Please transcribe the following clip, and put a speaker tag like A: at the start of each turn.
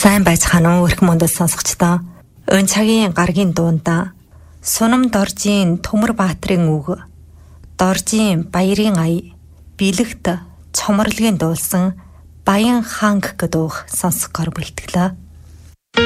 A: Сайн байцгаана уу өрх мөндөл сонсогчдоо. Өн цагийн гаргийн дуунда Сунам Доржийн Төмөр Баатрын үг, Доржийн Баярын ая, Бэлэгт Цоморлогийн дуулсан Баян ханг гэдэг үг сонсгоор бэлтгэлээ.